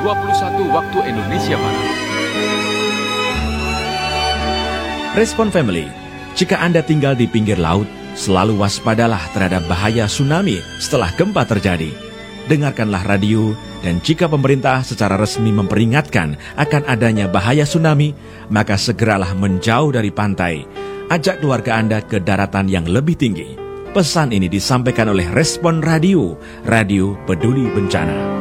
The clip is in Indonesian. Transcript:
21 waktu Indonesia Barat. Respon Family, jika Anda tinggal di pinggir laut, selalu waspadalah terhadap bahaya tsunami setelah gempa terjadi. Dengarkanlah radio, dan jika pemerintah secara resmi memperingatkan akan adanya bahaya tsunami, maka segeralah menjauh dari pantai. Ajak keluarga Anda ke daratan yang lebih tinggi. Pesan ini disampaikan oleh Respon Radio, Radio Peduli Bencana.